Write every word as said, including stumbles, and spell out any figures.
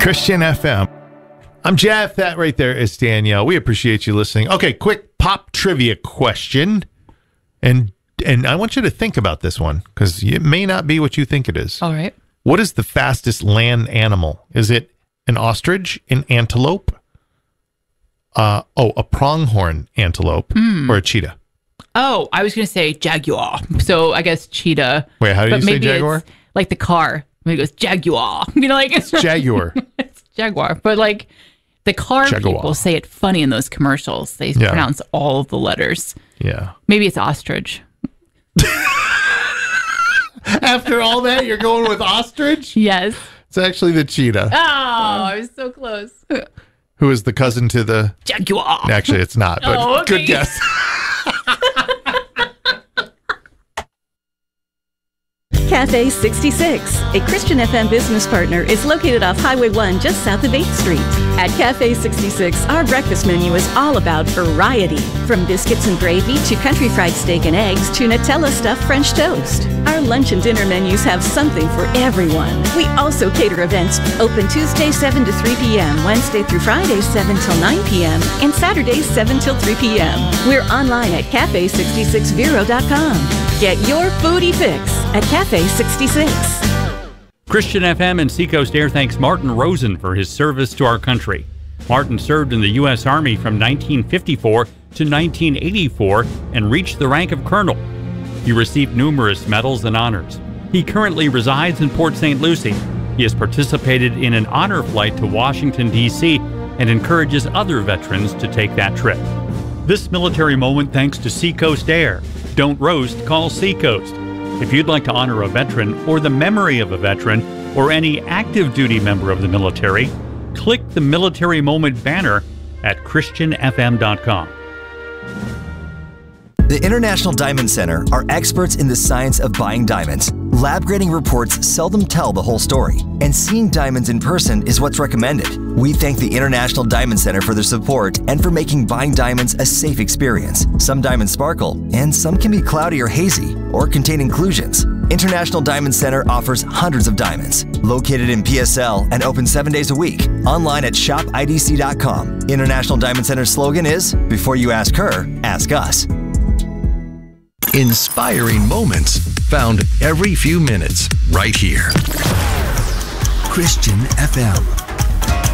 Christian F M. I'm Jeff. That right there is Danielle. We appreciate you listening. Okay, quick pop trivia question. And and I want you to think about this one because it may not be what you think it is. All right. What is the fastest land animal? Is it an ostrich, an antelope, uh, oh, a pronghorn antelope, mm. or a cheetah? Oh, I was going to say jaguar. So I guess cheetah. Wait, how do but you say maybe jaguar? It's like the car. Maybe it goes jaguar. You know, like it's jaguar. It's jaguar. But like the car jaguar. People say it funny in those commercials. They yeah. pronounce all of the letters. Yeah. Maybe it's ostrich. After all that, you're going with ostrich? Yes. It's actually the cheetah. Oh, I was so close. Who is the cousin to the jaguar? Actually, it's not, but oh, okay. Good guess. Cafe sixty-six, a Christian F M business partner, is located off Highway one just south of eighth Street. At Cafe sixty-six, our breakfast menu is all about variety. From biscuits and gravy to country fried steak and eggs to Nutella stuffed French toast. Our lunch and dinner menus have something for everyone. We also cater events open Tuesday seven to three p.m., Wednesday through Friday seven till nine p.m., and Saturdays seven till three p.m. We're online at cafe sixty-six vero dot com. Get your foodie fix at Cafe sixty-six. Christian F M and Seacoast Air thanks Martin Rosen for his service to our country. Martin served in the U S Army from nineteen fifty-four to nineteen eighty-four and reached the rank of colonel. He received numerous medals and honors. He currently resides in Port Saint Lucie. He has participated in an honor flight to Washington, D C and encourages other veterans to take that trip. This military moment thanks to Seacoast Air. Don't roast, call Seacoast. If you'd like to honor a veteran or the memory of a veteran or any active duty member of the military, click the Military Moment banner at christian f m dot com. The International Diamond Center are experts in the science of buying diamonds. Lab grading reports seldom tell the whole story, and seeing diamonds in person is what's recommended. We thank the International Diamond Center for their support and for making buying diamonds a safe experience. Some diamonds sparkle, and some can be cloudy or hazy, or contain inclusions. International Diamond Center offers hundreds of diamonds, located in P S L and open seven days a week. Online at shop I D C dot com. International Diamond Center's slogan is, before you ask her, ask us. Inspiring moments found every few minutes right here. Christian F M.